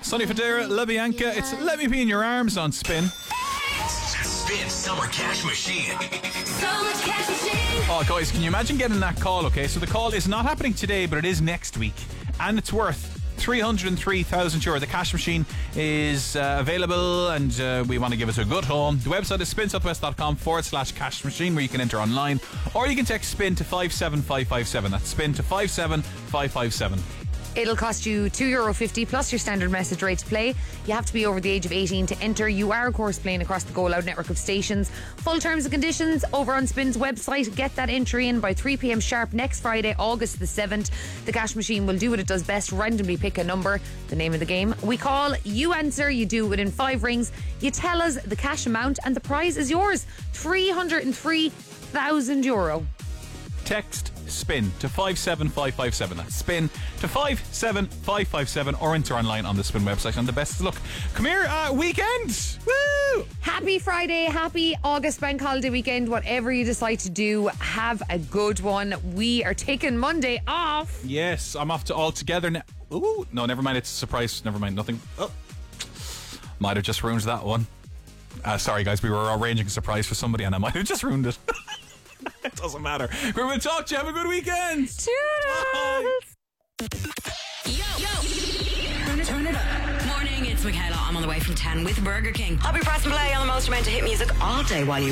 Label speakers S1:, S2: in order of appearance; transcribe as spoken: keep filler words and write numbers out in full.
S1: Sonny Fodera, La Bianca. It's Let Me Be in Your Arms on Spin.
S2: Spin Summer Cash Machine.
S3: Summer Cash Machine.
S1: Oh, guys, can you imagine getting that call? Okay, so the call is not happening today, but it is next week, and it's worth three hundred three thousand euro. The cash machine is uh, available, and uh, we want to give it a good home. The website is spinsouthwest.com forward slash cash machine, where you can enter online, or you can text spin to five seven five five seven. That's spin to five seven five five seven.
S4: It'll cost you two euro fifty plus your standard message rate to play. You have to be over the age of eighteen to enter. You are, of course, playing across the Go Loud network of stations. Full terms and conditions over on Spin's website. Get that entry in by three p.m. sharp next Friday, August the seventh. The cash machine will do what it does best, randomly pick a number. The name of the game. We call, you answer, you do it within five rings. You tell us the cash amount, and the prize is yours. three hundred three thousand euro.
S1: Text spin to five seven five five seven. That's spin to five seven five five seven, or enter online on the Spin website. And the best of luck. Come here, uh, weekend. Woo!
S4: Happy Friday, happy August bank holiday weekend. Whatever you decide to do, have a good one. We are taking Monday off.
S1: Yes, I'm off to All Together now. Ooh, no, never mind. It's a surprise. Never mind. Nothing. Oh, might have just ruined that one. Uh, sorry, guys. We were arranging a surprise for somebody, and I might have just ruined it. It doesn't matter. We're going to talk to you. Have a good weekend.
S4: Toodles.
S3: Yo, yo. Turn it, turn it up. Morning, it's Michaela. I'm on the way from ten with Burger King. I'll be pressing play on the most amount of hit music all day while you